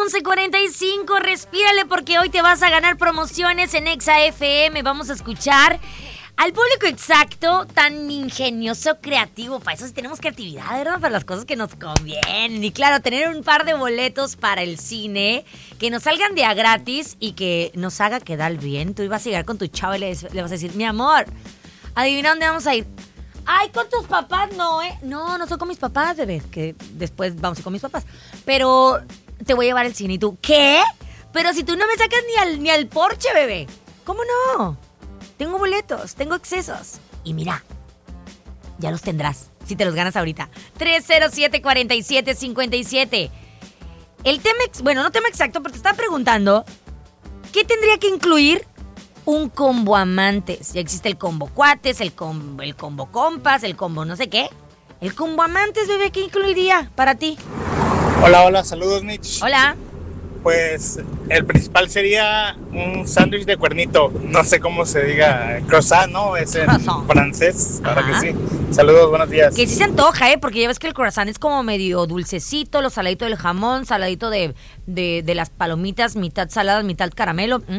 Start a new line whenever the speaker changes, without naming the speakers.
11:45, respírale porque hoy te vas a ganar promociones en Exa FM. Vamos a escuchar al público exacto, tan ingenioso, creativo. Para eso sí tenemos creatividad, ¿verdad? Para las cosas que nos convienen. Y claro, tener un par de boletos para el cine que nos salgan de a gratis y que nos haga quedar bien. Tú ibas a llegar con tu chavo y le vas a decir, mi amor, adivina dónde vamos a ir. Ay, con tus papás no, ¿eh? No son con mis papás, bebé. Que después vamos a ir con mis papás. Pero te voy a llevar al cine. ¿Y tú qué? Pero si tú no me sacas ni al Porsche, bebé. ¿Cómo no? Tengo boletos, tengo excesos. Y mira, ya los tendrás si te los ganas ahorita. 307-4757. El tema, no tema exacto, pero te estaba preguntando, ¿qué tendría que incluir un combo amantes? Ya existe el combo cuates, el combo compas, el combo no sé qué. El combo amantes, bebé, ¿qué incluiría para ti?
Hola, saludos, Mitch.
Hola.
Pues el principal sería un sándwich de cuernito. No sé cómo se diga, croissant, ¿no? Es en francés, ahora que sí. Saludos, buenos días.
Que sí se antoja, porque ya ves que el croissant es como medio dulcecito, lo saladito del jamón, saladito de las palomitas, mitad saladas, mitad caramelo.